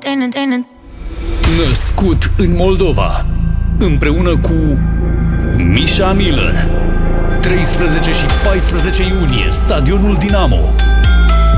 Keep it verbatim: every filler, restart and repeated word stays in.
Născut în Moldova, împreună cu Misha Miller. treisprezece și paisprezece iunie, Stadionul Dinamo.